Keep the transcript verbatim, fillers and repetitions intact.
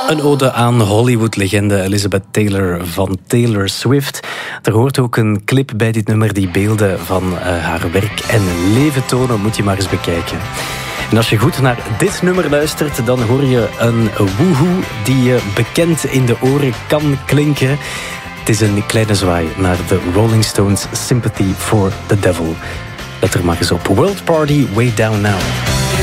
Een ode aan Hollywood-legende Elizabeth Taylor van Taylor Swift. Er hoort ook een clip bij dit nummer die beelden van uh, haar werk en leven tonen. Moet je maar eens bekijken. En als je goed naar dit nummer luistert, dan hoor je een woehoe die je bekend in de oren kan klinken. Het is een kleine zwaai naar de Rolling Stones' Sympathy for the Devil. Let er maar eens op. World Party Way Down Now.